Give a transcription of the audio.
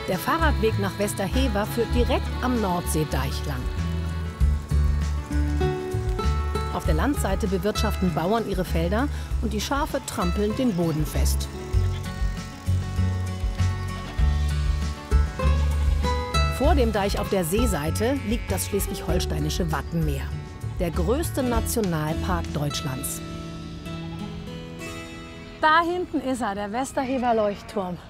Der Fahrradweg nach Westerhever führt direkt am Nordseedeich lang. Auf der Landseite bewirtschaften Bauern ihre Felder und die Schafe trampeln den Boden fest. Vor dem Deich auf der Seeseite liegt das schleswig-holsteinische Wattenmeer, der größte Nationalpark Deutschlands. Da hinten ist er, der Westerhever Leuchtturm.